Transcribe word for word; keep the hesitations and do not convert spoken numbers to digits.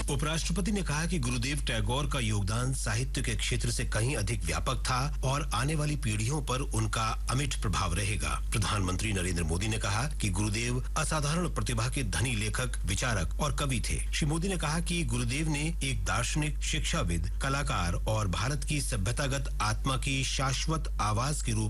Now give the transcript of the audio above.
उपराष्ट्रपति ने कहा कि गुरुदेव टैगोर का योगदान साहित्य के क्षेत्र से कहीं अधिक व्यापक था और आने वाली पीढ़ियों पर उनका अमिट प्रभाव रहेगा। प्रधानमंत्री नरेंद्र मोदी ने कहा कि गुरुदेव असाधारण प्रतिभा के धनी लेखक, विचारक और कवि थे। श्री मोदी ने कहा कि गुरुदेव ने एक दार्शनिक, शिक्षाविद, कलाकार और भारत की सभ्यतागत आत्मा की शाश्वत आवाज के रूप